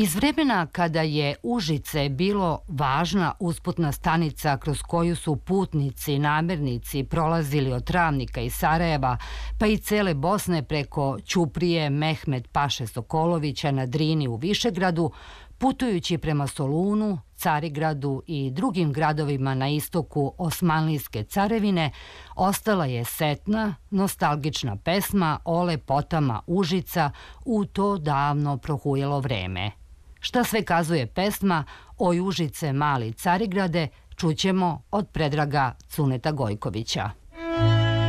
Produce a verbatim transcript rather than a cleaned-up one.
Iz vremena kada je Užice bilo važna usputna stanica kroz koju su putnici i namirnici prolazili od Travnika i Sarajeva, pa i cele Bosne preko Ćuprije Mehmet Paše Sokolovića na Drini u Višegradu, putujući prema Solunu, Carigradu i drugim gradovima na istoku Osmanlijske carevine, ostala je setna, nostalgična pesma o lepotama Užica u to davno prohujelo vreme. Šta sve kazuje pesma Oj Užice, mali Carigrade, čućemo od Predraga Cuneta Gojkovića.